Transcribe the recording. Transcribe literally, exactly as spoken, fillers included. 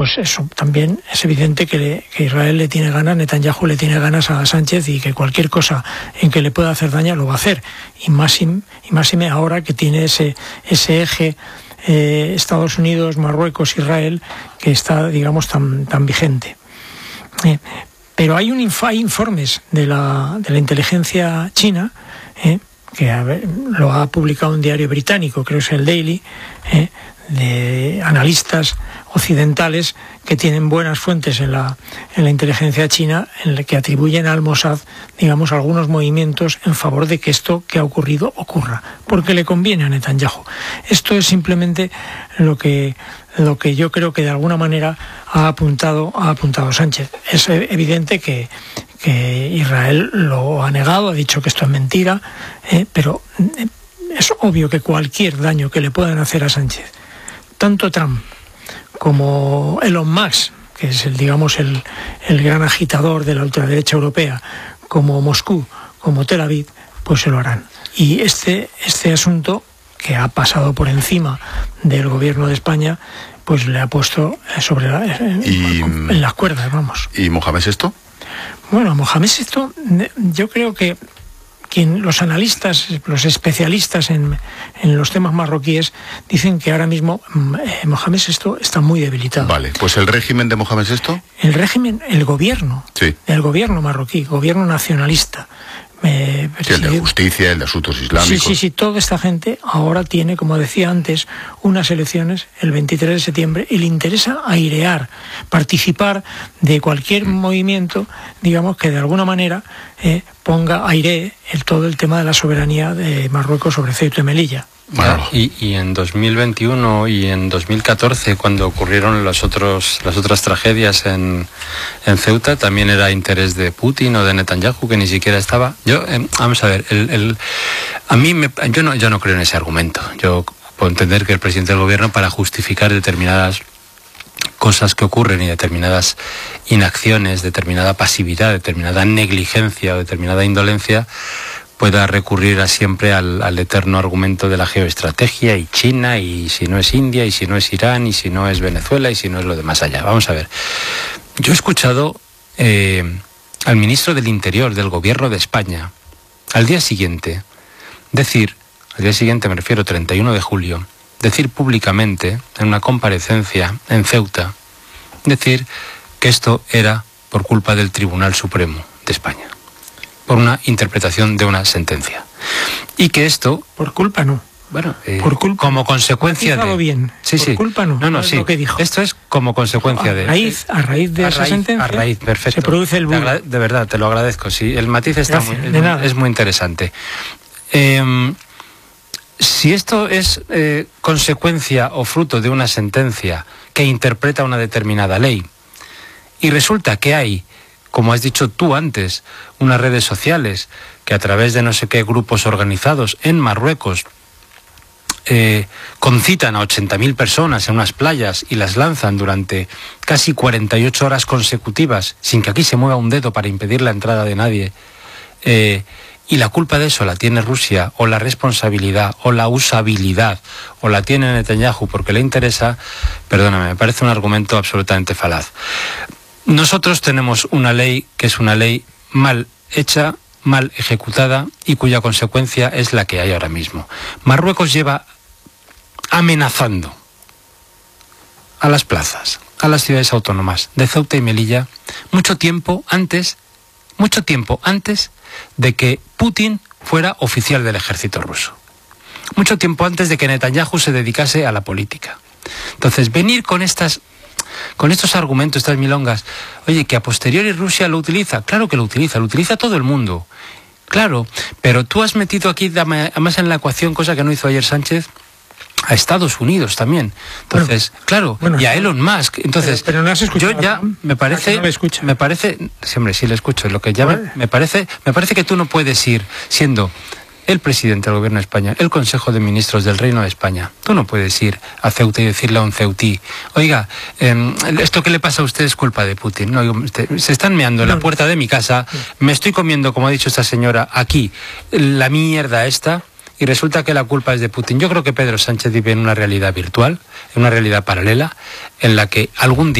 pues eso también es evidente que, le, que Israel le tiene ganas, Netanyahu le tiene ganas a Sánchez, y que cualquier cosa en que le pueda hacer daño lo va a hacer, y más y, y más y me ahora que tiene ese, ese eje eh, Estados Unidos, Marruecos, Israel, que está, digamos, tan, tan vigente. Eh, pero hay, un, hay informes de la, de la inteligencia china, eh, que a ver, lo ha publicado un diario británico, creo que es el Daily, eh, de analistas occidentales que tienen buenas fuentes en la, en la inteligencia china, en la que atribuyen al Mossad, digamos, algunos movimientos en favor de que esto que ha ocurrido ocurra, porque le conviene a Netanyahu. Esto es simplemente lo que, lo que yo creo que de alguna manera ha apuntado, ha apuntado Sánchez. Es evidente que, que Israel lo ha negado, ha dicho que esto es mentira, eh, pero es obvio que cualquier daño que le puedan hacer a Sánchez, tanto Trump como Elon Musk, que es el, digamos, el, el gran agitador de la ultraderecha europea, como Moscú, como Tel Aviv, pues se lo harán. Y este, este asunto, que ha pasado por encima del gobierno de España, pues le ha puesto sobre la, y, en las cuerdas, vamos. ¿Y Mohamed Sexto? Bueno, Mohamed Sexto, yo creo que quien, los analistas, los especialistas en, en los temas marroquíes dicen que ahora mismo eh, Mohamed Sexto está muy debilitado. Vale, pues el régimen de Mohamed Sexto. El régimen, el gobierno, sí. el gobierno marroquí, gobierno nacionalista. Eh, sí, el de justicia, el de asuntos islámicos. Sí, sí, sí, toda esta gente ahora tiene, como decía antes, unas elecciones el veintitrés de septiembre y le interesa airear, participar de cualquier mm. movimiento, digamos, que de alguna manera eh, ponga, airee el, todo el tema de la soberanía de Marruecos sobre Ceuta y Melilla. Bueno. Y, y en dos mil veintiuno y en dos mil catorce, cuando ocurrieron los otros, las otras tragedias en, en Ceuta, también era interés de Putin o de Netanyahu, que ni siquiera estaba. Yo, eh, vamos a ver, el, el, a mí me, yo no, yo no creo en ese argumento. Yo puedo entender que el presidente del gobierno, para justificar determinadas cosas que ocurren y determinadas inacciones, determinada pasividad, determinada negligencia o determinada indolencia, pueda recurrir a siempre al, al eterno argumento de la geoestrategia y China, y si no es India, y si no es Irán, y si no es Venezuela, y si no es lo de más allá. Vamos a ver. Yo he escuchado eh, al ministro del Interior del Gobierno de España, al día siguiente, decir, al día siguiente me refiero treinta y uno de julio, decir públicamente, en una comparecencia en Ceuta, decir que esto era por culpa del Tribunal Supremo de España, por una interpretación de una sentencia. Y que esto... Por culpa no. Bueno, eh, por culpa, como consecuencia de... bien. Sí, por sí. culpa no. No, no, es sí. Lo que dijo. Esto es como consecuencia a de... Raíz, a raíz de a esa raíz, sentencia... A raíz, perfecto. Se produce el bulo. De verdad, te lo agradezco, sí. El matiz está Gracias, muy, de es, nada. es muy interesante. Eh, si esto es eh, consecuencia o fruto de una sentencia que interpreta una determinada ley, y resulta que hay, como has dicho tú antes, unas redes sociales que a través de no sé qué grupos organizados en Marruecos eh, concitan a ochenta mil personas en unas playas y las lanzan durante casi cuarenta y ocho horas consecutivas sin que aquí se mueva un dedo para impedir la entrada de nadie, eh, y la culpa de eso la tiene Rusia, o la responsabilidad, o la usabilidad, o la tiene Netanyahu porque le interesa, perdóname, me parece un argumento absolutamente falaz. Nosotros tenemos una ley que es una ley mal hecha, mal ejecutada, y cuya consecuencia es la que hay ahora mismo. Marruecos lleva amenazando a las plazas, a las ciudades autónomas de Ceuta y Melilla mucho tiempo antes, mucho tiempo antes de que Putin fuera oficial del ejército ruso. Mucho tiempo antes de que Netanyahu se dedicase a la política. Entonces, venir con estas con estos argumentos, estas milongas, oye, que a posteriori Rusia lo utiliza, claro que lo utiliza, lo utiliza todo el mundo, claro, pero tú has metido aquí además en la ecuación, cosa que no hizo ayer Sánchez, a Estados Unidos también. Entonces, bueno, claro, bueno, y a Elon Musk. Entonces, pero, pero no has escuchado, yo ya me parece, no me, me parece, sí, hombre, sí le escucho, lo que ya me, me parece, me parece que tú no puedes ir siendo el presidente del gobierno de España, el Consejo de Ministros del Reino de España. Tú no puedes ir a Ceuta y decirle a un ceutí, oiga, eh, esto que le pasa a usted es culpa de Putin. No, se están meando en la puerta de mi casa, me estoy comiendo, como ha dicho esta señora, aquí, la mierda esta, y resulta que la culpa es de Putin. Yo creo que Pedro Sánchez vive en una realidad virtual, en una realidad paralela, en la que algún día